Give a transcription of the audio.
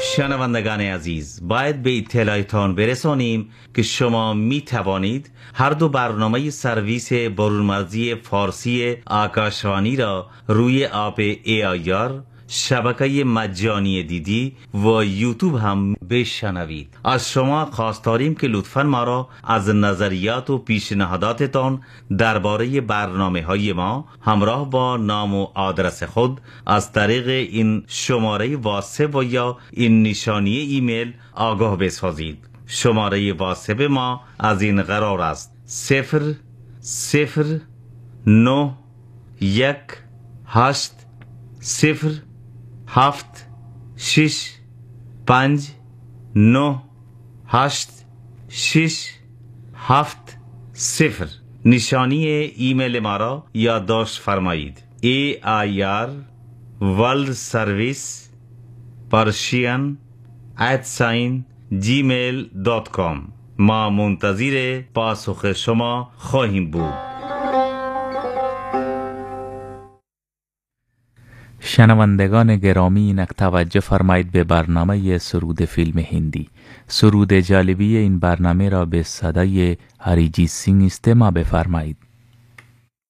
شنوندگان عزیز، باید به اطلاعتان برسانیم که شما می توانید هر دو برنامه سرویس برونمرزی فارسی آکاشوانی را روی اپ AIR، شبکه مجانی دیدی و یوتیوب هم بشنوید. از شما خواست داریم که لطفاً ما را از نظریات و پیشنهاداتتان درباره برنامه‌های ما همراه با نام و آدرس خود از طریق این شماره واتساپ و یا این نشانی ایمیل آگاه بسازید. شماره واتساپ ما از این قرار است: 0 نشانی ایمیل ما را یادداشت فرمایید: AIR World Service Persian @gmail.com. ما منتظر پاسخ شما خواهیم بود. شنوندگان گرامی، اینک توجه فرمایید به برنامه سرود فیلم هندی. سرود جالبی این برنامه را به صدای اریجیت سینگ استماع بفرمایید.